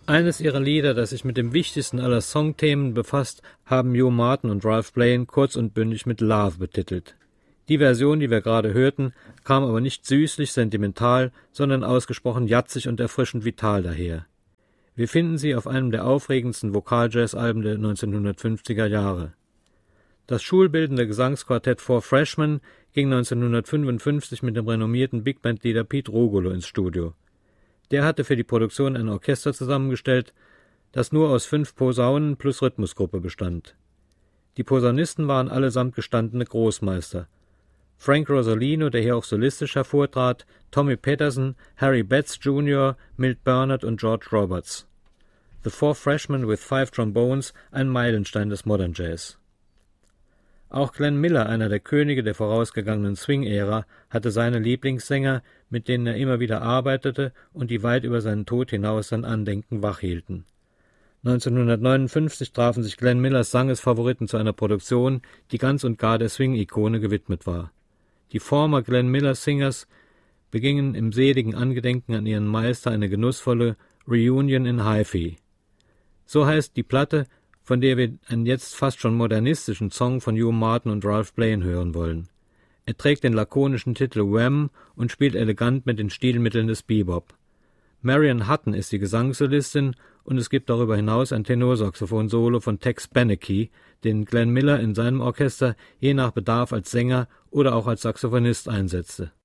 Eines ihrer Lieder, das sich mit dem wichtigsten aller Songthemen befasst, haben Joe Martin und Ralph Blane kurz und bündig mit Love betitelt. Die Version, die wir gerade hörten, kam aber nicht süßlich sentimental, sondern ausgesprochen jatzig und erfrischend vital daher. Wir finden sie auf einem der aufregendsten Vokal-Jazz-Alben der 1950er Jahre. Das schulbildende Gesangsquartett Four Freshmen ging 1955 mit dem renommierten Big-Band-Leader Pete Rugolo ins Studio. Der hatte für die Produktion ein Orchester zusammengestellt, das nur aus 5 Posaunen plus Rhythmusgruppe bestand. Die Posaunisten waren allesamt gestandene Großmeister. Frank Rosolino, der hier auch solistisch hervortrat, Tommy Peterson, Harry Betts Jr., Milt Bernard und George Roberts. The Four Freshmen with 5 Trombones, ein Meilenstein des Modern Jazz. Auch Glenn Miller, einer der Könige der vorausgegangenen Swing-Ära, hatte seine Lieblingssänger, mit denen er immer wieder arbeitete und die weit über seinen Tod hinaus sein Andenken wachhielten. 1959 trafen sich Glenn Millers Sangesfavoriten zu einer Produktion, die ganz und gar der Swing-Ikone gewidmet war. Die former Glenn Miller Singers begingen im seligen Angedenken an ihren Meister eine genussvolle Reunion in Hi-Fi. So heißt die Platte, von der wir einen jetzt fast schon modernistischen Song von Joe Martin und Ralph Blane hören wollen. Er trägt den lakonischen Titel Wham und spielt elegant mit den Stilmitteln des Bebop. Marion Hutton ist die Gesangssolistin und es gibt darüber hinaus ein Tenorsaxophon-Solo von Tex Beneke, den Glenn Miller in seinem Orchester je nach Bedarf als Sänger oder auch als Saxophonist einsetzte.